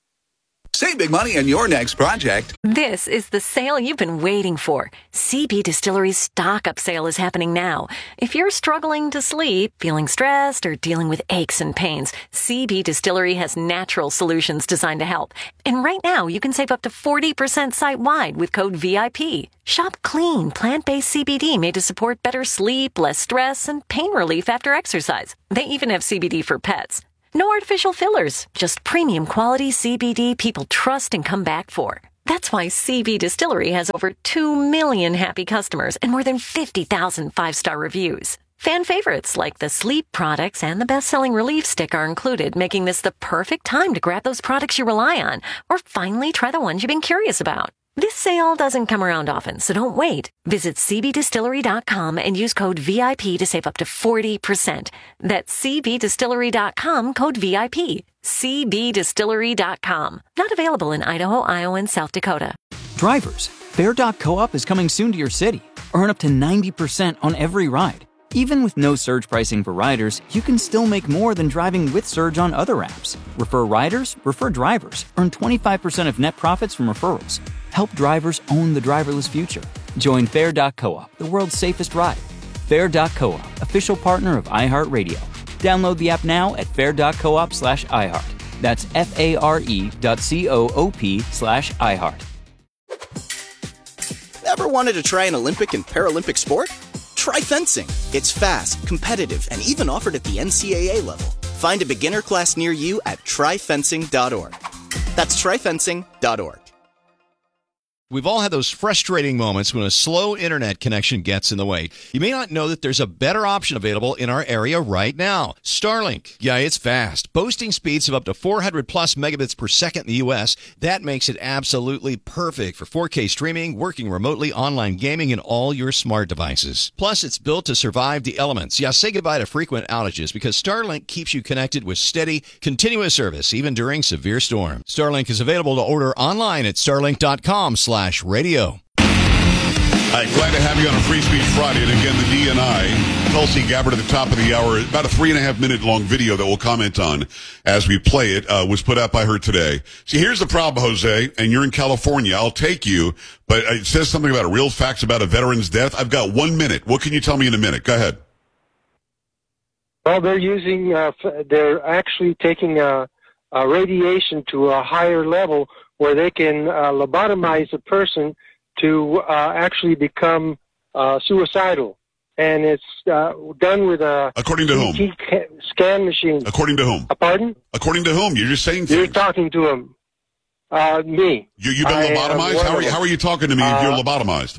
Save big money on your next project. This is the sale you've been waiting for. C B Distillery's stock-up sale is happening now. If you're struggling to sleep, feeling stressed, or dealing with aches and pains, C B Distillery has natural solutions designed to help. And right now, you can save up to forty percent site-wide with code V I P. Shop clean, plant-based C B D made to support better sleep, less stress, and pain relief after exercise. They even have C B D for pets. No artificial fillers, just premium quality C B D people trust and come back for. That's why C B Distillery has over two million happy customers and more than fifty thousand five-star reviews. Fan favorites like the sleep products and the best-selling Relief Stick are included, making this the perfect time to grab those products you rely on or finally try the ones you've been curious about. This sale doesn't come around often, so don't wait. Visit C B distillery dot com and use code V I P to save up to forty percent. That's C B distillery dot com, code V I P. C B distillery dot com. Not available in Idaho, Iowa, and South Dakota. Drivers, Fair dot co-op is coming soon to your city. Earn up to ninety percent on every ride. Even with no surge pricing for riders, you can still make more than driving with Surge on other apps. Refer riders, refer drivers. Earn twenty-five percent of net profits from referrals. Help drivers own the driverless future. Join Fair dot co-op, the world's safest ride. Fair dot co-op, official partner of iHeartRadio. Download the app now at fair dot coop slash iHeart. That's F-A-R-E dot C-O-O-P slash iHeart. Ever wanted to try an Olympic and Paralympic sport? Try fencing. It's fast, competitive, and even offered at the N C A A level. Find a beginner class near you at try fencing dot org. That's try fencing dot org. We've all had those frustrating moments when a slow internet connection gets in the way. You may not know that there's a better option available in our area right now. Starlink. Yeah, it's fast. Boasting speeds of up to four hundred plus megabits per second in the U S. That makes it absolutely perfect for four K streaming, working remotely, online gaming, and all your smart devices. Plus, it's built to survive the elements. Yeah, say goodbye to frequent outages because Starlink keeps you connected with steady, continuous service, even during severe storms. Starlink is available to order online at starlink dot com slash radio. All right, glad to have you on a Free Speech Friday. And again, the D N I, Tulsi Gabbard at the top of the hour, about a three and a half minute long video that we'll comment on as we play it, uh, was put out by her today. See, here's the problem, Jose, and you're in California. I'll take you, but it says something about real facts about a veteran's death. I've got one minute. What can you tell me in a minute? Go ahead. Well, they're using, uh, they're actually taking uh, uh, radiation to a higher level where they can uh, lobotomize a person to uh, actually become uh, suicidal. And it's uh, done with a According to whom? C T scan machine. According to whom? Uh, pardon? According to whom? You're just saying things. You're talking to him. Uh, me. You, you've been I lobotomized? How are, you, how are you talking to me if you're Uh, lobotomized?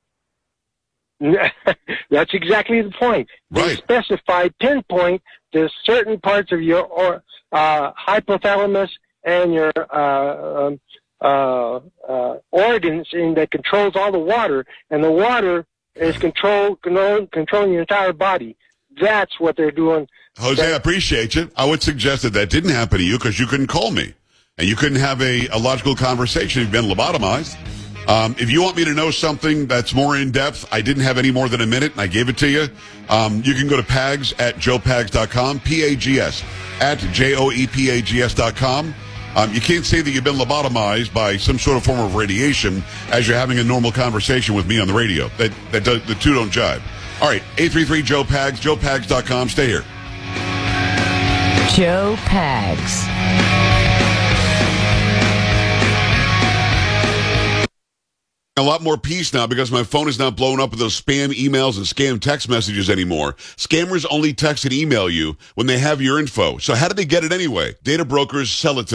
That's exactly the point. Right. They specify, pinpoint the certain parts of your or, uh, hypothalamus and your uh, um, uh, uh, organs in that controls all the water, and the water is control, control, controlling your entire body. That's what they're doing. Jose, I appreciate you. I would suggest that that didn't happen to you because you couldn't call me. And you couldn't have a, a logical conversation if you've been lobotomized. Um, if you want me to know something that's more in-depth, I didn't have any more than a minute, and I gave it to you. Um, you can go to Pags at joe pags dot com, P A G S, at J O E P A G S dot com. Um, you can't say that you've been lobotomized by some sort of form of radiation as you're having a normal conversation with me on the radio. That, that does, the two don't jive. All right, eight three three Joe Pags, joe pags dot com. Stay here. Joe Pags. A lot more peace now because my phone is not blowing up with those spam emails and scam text messages anymore. Scammers only text and email you when they have your info. So how do they get it anyway? Data brokers sell it to them.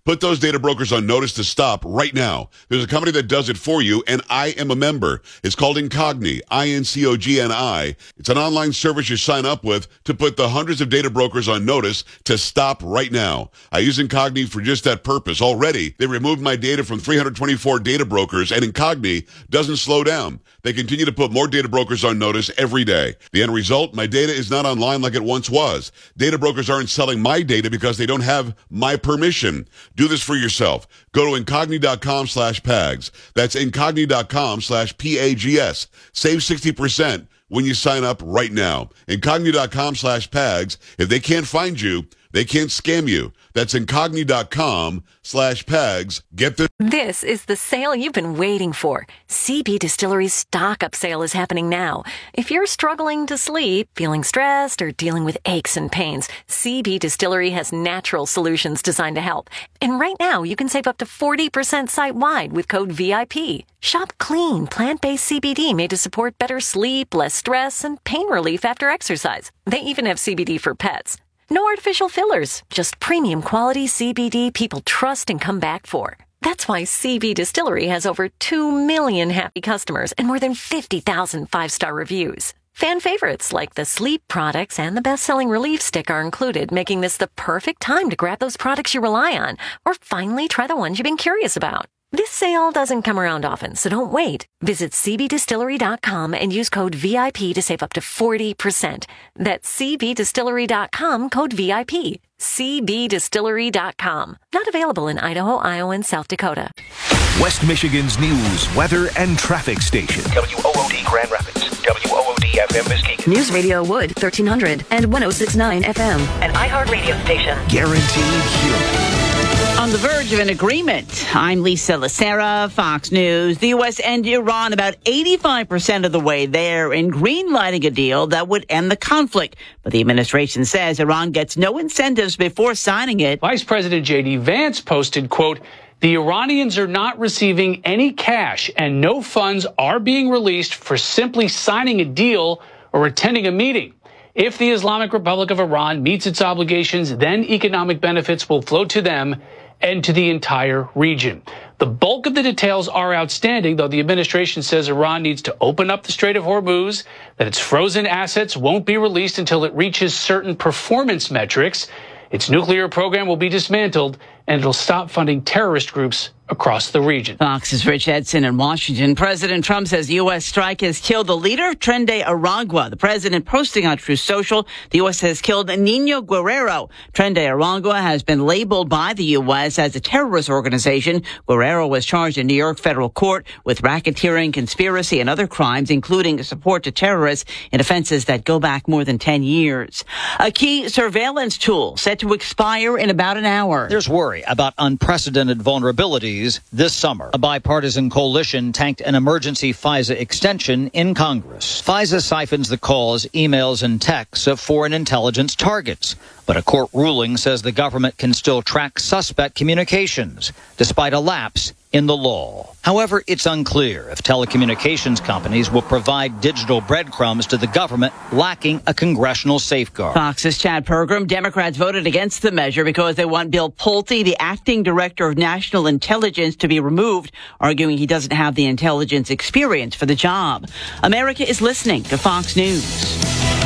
Put those data brokers on notice to stop right now. There's a company that does it for you, and I am a member. It's called Incogni, I N C O G N I. It's an online service you sign up with to put the hundreds of data brokers on notice to stop right now. I use Incogni for just that purpose. Already, they removed my data from three hundred twenty-four data brokers, and Incogni doesn't slow down. They continue to put more data brokers on notice every day. The end result, my data is not online like it once was. Data brokers aren't selling my data because they don't have my permission. Do this for yourself. Go to Incogni.com slash PAGS. That's Incogni.com slash P A G S. Save sixty percent when you sign up right now. Incogni.com slash PAGS. If they can't find you, they can't scam you. That's Incogni.com slash PAGS. Get the... This is the sale you've been waiting for. C B Distillery's stock-up sale is happening now. If you're struggling to sleep, feeling stressed, or dealing with aches and pains, C B Distillery has natural solutions designed to help. And right now, you can save up to forty percent site-wide with code V I P. Shop clean, plant-based C B D made to support better sleep, less stress, and pain relief after exercise. They even have C B D for pets. No artificial fillers, just premium quality C B D people trust and come back for. That's why C B Distillery has over two million happy customers and more than fifty thousand five-star reviews. Fan favorites like the sleep products and the best-selling relief stick are included, making this the perfect time to grab those products you rely on or finally try the ones you've been curious about. This sale doesn't come around often, so don't wait. Visit C B distillery dot com and use code V I P to save up to forty percent. That's C B distillery dot com, code V I P. C B distillery dot com. Not available in Idaho, Iowa, and South Dakota. West Michigan's news, weather, and traffic station. W O O D Grand Rapids. W O O D F M Muskegon. News Radio Wood, thirteen hundred and one oh six point nine F M. An iHeart radio station. Guaranteed hearing. On the verge of an agreement. I'm Lisa Lacera, Fox News. The U S and Iran about eighty-five percent of the way there in green-lighting a deal that would end the conflict. But the administration says Iran gets no incentives before signing it. Vice President J D Vance posted, quote, "The Iranians are not receiving any cash and no funds are being released for simply signing a deal or attending a meeting. If the Islamic Republic of Iran meets its obligations, then economic benefits will flow to them and to the entire region." The bulk of the details are outstanding, though the administration says Iran needs to open up the Strait of Hormuz, that its frozen assets won't be released until it reaches certain performance metrics, its nuclear program will be dismantled, and it'll stop funding terrorist groups across the region. Fox's Rich Edson in Washington. President Trump says the U S strike has killed the leader, Trende Aragua. The president posting on Truth Social, the U S has killed Nino Guerrero. Trende Aragua has been labeled by the U S as a terrorist organization. Guerrero was charged in New York federal court with racketeering, conspiracy, and other crimes, including support to terrorists in offenses that go back more than ten years. A key surveillance tool set to expire in about an hour. There's worry about unprecedented vulnerabilities this summer. A bipartisan coalition tanked an emergency FISA extension in Congress. FISA siphons the calls, emails, and texts of foreign intelligence targets. But a court ruling says the government can still track suspect communications, despite a lapse in the law. However, it's unclear if telecommunications companies will provide digital breadcrumbs to the government, lacking a congressional safeguard. Fox's Chad Pergram. Democrats voted against the measure because they want Bill Pulte, the acting director of national intelligence, to be removed, arguing he doesn't have the intelligence experience for the job. America is listening to Fox News.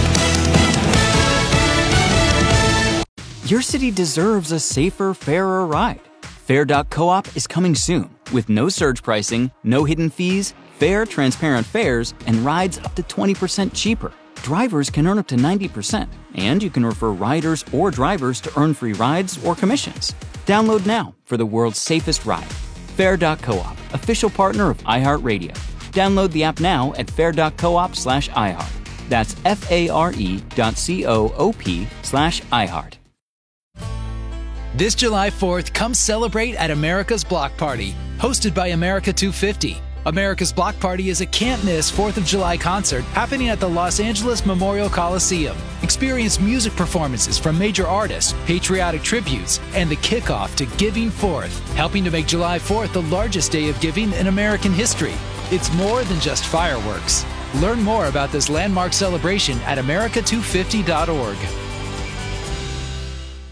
Your city deserves a safer, fairer ride. Fair dot coop is coming soon with no surge pricing, no hidden fees, fair, transparent fares, and rides up to twenty percent cheaper. Drivers can earn up to ninety percent, and you can refer riders or drivers to earn free rides or commissions. Download now for the world's safest ride. Fair dot coop, official partner of iHeartRadio. Download the app now at fair dot coop slash iHeart. That's F-A-R-E dot C-O-O-P slash iHeart. This July fourth, come celebrate at America's Block Party, hosted by America two fifty. America's Block Party is a can't-miss fourth of July concert happening at the Los Angeles Memorial Coliseum. Experience music performances from major artists, patriotic tributes, and the kickoff to Giving Forth, helping to make July fourth the largest day of giving in American history. It's more than just fireworks. Learn more about this landmark celebration at America two fifty dot org.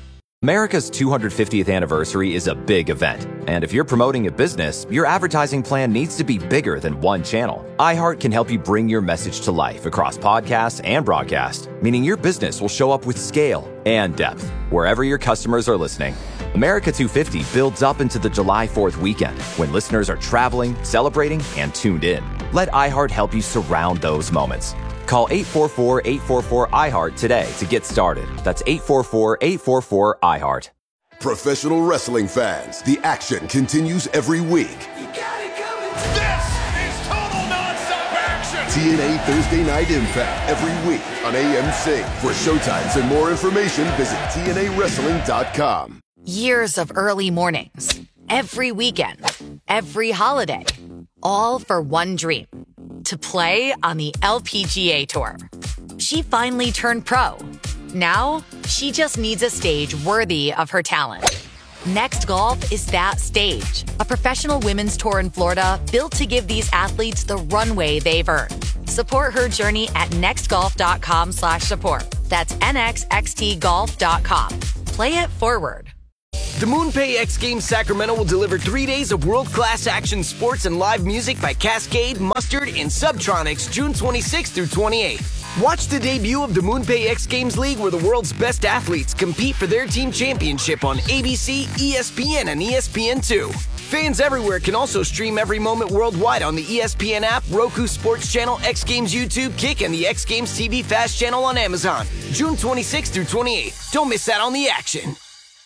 America's two hundred fiftieth anniversary is a big event, and if you're promoting a business, your advertising plan needs to be bigger than one channel. iHeart can help you bring your message to life across podcasts and broadcast, meaning your business will show up with scale and depth wherever your customers are listening. America two fifty builds up into the July fourth weekend when listeners are traveling, celebrating, and tuned in. Let iHeart help you surround those moments. Call eight four four, eight four four, I heart today to get started. That's eight four four, eight four four, I heart. Professional wrestling fans, the action continues every week. You got it coming. This is total nonstop action. T N A Thursday Night Impact every week on A M C. For showtimes and more information, visit T N A wrestling dot com. Years of early mornings, every weekend, every holiday, all for one dream. To play on the L P G A Tour. She finally turned pro. Now, she just needs a stage worthy of her talent. Next Golf is that stage. A professional women's tour in Florida built to give these athletes the runway they've earned. Support her journey at nextgolf.com slash support. That's N X X T golf dot com. Play it forward. The MoonPay X Games Sacramento will deliver three days of world-class action sports and live music by Cascade, Mustard, and Subtronics June twenty-sixth through twenty-eighth. Watch the debut of the MoonPay X Games League where the world's best athletes compete for their team championship on A B C, E S P N, and E S P N two. Fans everywhere can also stream every moment worldwide on the E S P N app, Roku Sports Channel, X Games YouTube, Kick, and the X Games T V Fast Channel on Amazon. June twenty-sixth through twenty-eighth. Don't miss out on the action.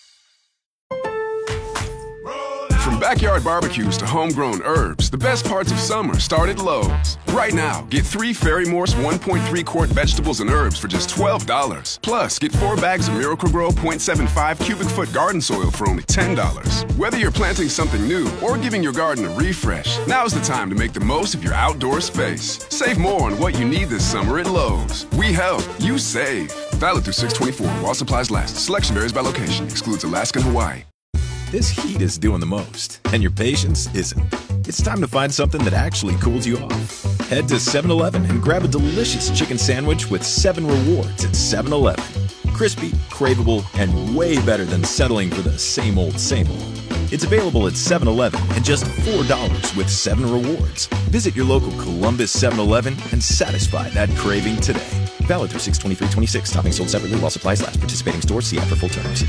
From backyard barbecues to homegrown herbs, the best parts of summer start at Lowe's. Right now, get three Ferry Morse one point three quart vegetables and herbs for just twelve dollars. Plus, get four bags of Miracle-Gro zero point seven five cubic foot garden soil for only ten dollars. Whether you're planting something new or giving your garden a refresh, now's the time to make the most of your outdoor space. Save more on what you need this summer at Lowe's. We help, you save. Valid through six twenty-four while supplies last. Selection varies by location. Excludes Alaska and Hawaii. This heat is doing the most, and your patience isn't. It's time to find something that actually cools you off. Head to seven eleven and grab a delicious chicken sandwich with seven rewards at seven eleven. Crispy, craveable, and way better than settling for the same old, same old. It's available at seven eleven and just four dollars with seven rewards. Visit your local Columbus seven eleven and satisfy that craving today. Valid through six twenty-three twenty-six. Topping sold separately while supplies last. Participating stores. See app for full terms.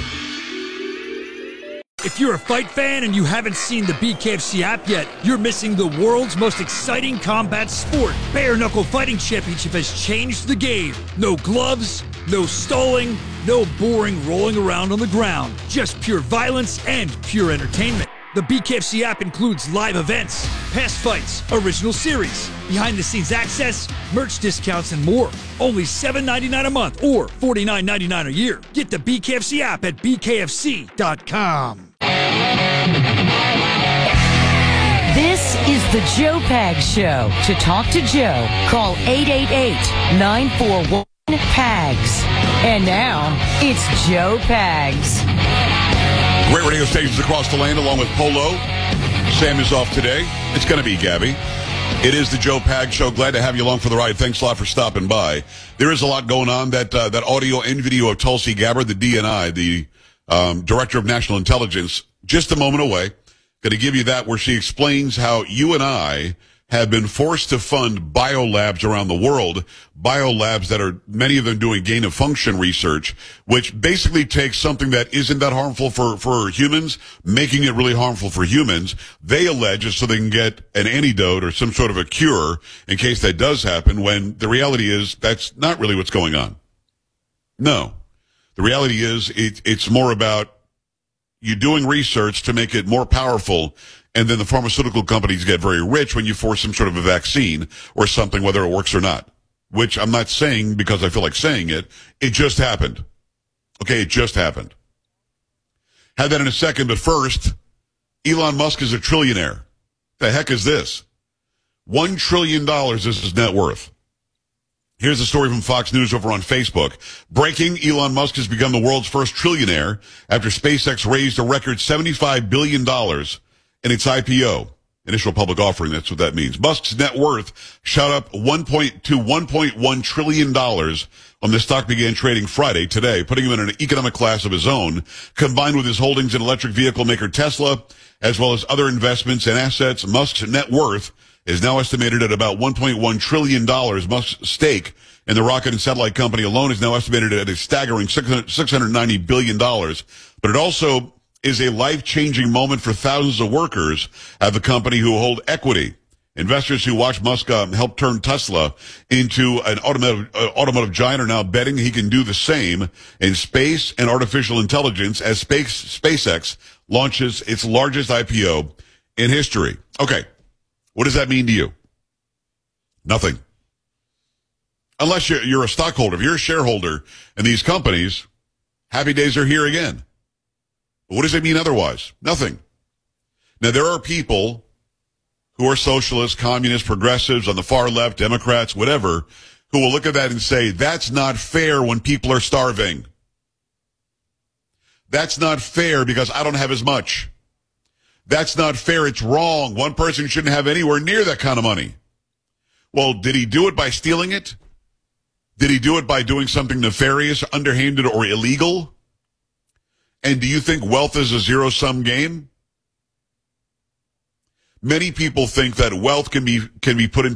If you're a fight fan and you haven't seen the B K F C app yet, you're missing the world's most exciting combat sport. Bare Knuckle Fighting Championship has changed the game. No gloves, no stalling, no boring rolling around on the ground. Just pure violence and pure entertainment. The B K F C app includes live events, past fights, original series, behind-the-scenes access, merch discounts, and more. Only seven ninety-nine a month or forty-nine ninety-nine a year. Get the B K F C app at B K F C dot com. This is the Joe Pags Show. To talk to Joe, call eight eight eight, nine four one, P A G S. And now, it's Joe Pags. Great radio stations across the land along with Polo. Sam is off today. It's going to be Gabby. It is the Joe Pags Show. Glad to have you along for the ride. Thanks a lot for stopping by. There is a lot going on. That uh, that audio and video of Tulsi Gabbard, the D N I, the um, Director of National Intelligence, just a moment away. Going to give you that where she explains how you and I have been forced to fund biolabs around the world, biolabs that are, many of them doing gain of function research, which basically takes something that isn't that harmful for, for humans, making it really harmful for humans. They allege it's so they can get an antidote or some sort of a cure in case that does happen, when the reality is that's not really what's going on. No. The reality is it, it's more about you doing research to make it more powerful, and then the pharmaceutical companies get very rich when you force some sort of a vaccine or something, whether it works or not. Which I'm not saying because I feel like saying it. It just happened. Okay, it just happened. Have that in a second, but first, Elon Musk is a trillionaire. The heck is this? One trillion dollars is his net worth. Here's a story from Fox News over on Facebook. Breaking, Elon Musk has become the world's first trillionaire after SpaceX raised a record seventy-five billion dollars in its I P O. Initial public offering, that's what that means. Musk's net worth shot up one point to one point one trillion dollars when the stock began trading Friday, today, putting him in an economic class of his own. Combined with his holdings in electric vehicle maker Tesla, as well as other investments and assets, Musk's net worth is now estimated at about one point one trillion dollars. Musk's stake in the rocket and satellite company alone is now estimated at a staggering six hundred ninety billion dollars. But it also is a life-changing moment for thousands of workers at the company who hold equity. Investors who watch Musk um, help turn Tesla into an automotive, uh, automotive giant are now betting he can do the same in space and artificial intelligence as space, SpaceX launches its largest I P O in history. Okay, what does that mean to you? Nothing. Unless you're, you're a stockholder. If you're a shareholder in these companies, happy days are here again. But what does it mean otherwise? Nothing. Now, there are people who are socialists, communists, progressives, on the far left, Democrats, whatever, who will look at that and say, that's not fair when people are starving. That's not fair because I don't have as much. That's not fair. It's wrong. One person shouldn't have anywhere near that kind of money. Well, did he do it by stealing it? Did he do it by doing something nefarious, underhanded, or illegal? And do you think wealth is a zero-sum game? Many people think that wealth can be can be put into